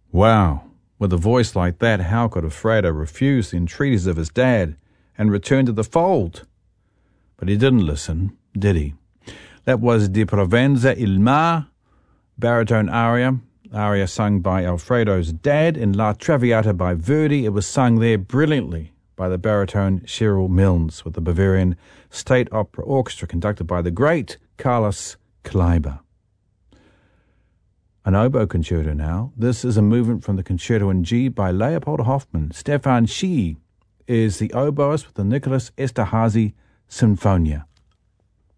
Wow, with a voice like that, how could Alfredo refuse the entreaties of his dad and return to the fold? But he didn't listen, did he? That was Di Provenza il Mar, baritone aria sung by Alfredo's dad in La Traviata by Verdi. It was sung there brilliantly by the baritone Cheryl Milnes with the Bavarian State Opera Orchestra conducted by the great Carlos Kleiber. An oboe concerto now. This is a movement from the Concerto in G by Leopold Hoffmann. Stefan Schie is the oboist with the Nicholas Esterhazy Sinfonia.